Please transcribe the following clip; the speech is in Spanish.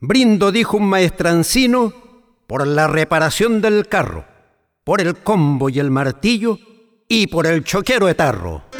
Brindo, dijo un maestrancino, por la reparación del carro, por el combo y el martillo y por el choquero etarro.